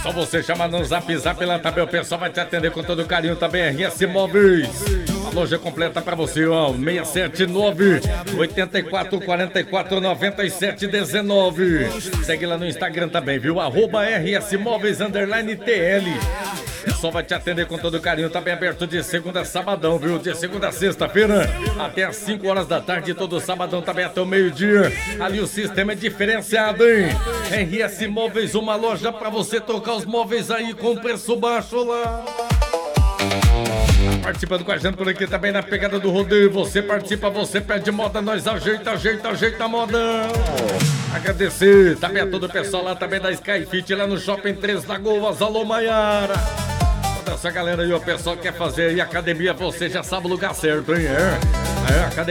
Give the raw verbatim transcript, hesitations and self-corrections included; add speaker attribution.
Speaker 1: Só você chamar no zap zap lá também, o pessoal vai te atender com todo carinho também. R S Móveis, a loja completa pra você, ó, seis sete nove, oito quatro quatro quatro, nove sete um nove. Segue lá no Instagram também, viu? Arroba R S Móveis underline T L. O pessoal vai te atender com todo carinho, tá bem aberto de segunda a sabadão, viu? De segunda a sexta-feira, até às cinco horas da tarde, todo sabadão também até o meio-dia. Ali o sistema é diferenciado, hein? R S Móveis, uma loja pra você trocar os móveis aí com preço baixo lá. Participando com a gente por aqui também na pegada do rodeio. Você participa, você pede moda, nós ajeita, ajeita, ajeita a moda. Agradecer também a todo o pessoal lá também da Skyfit, lá no Shopping Três Lagoas. Alô, Maiara. Toda essa galera aí, o pessoal que quer fazer aí academia, você já sabe o lugar certo, hein? É, é academia.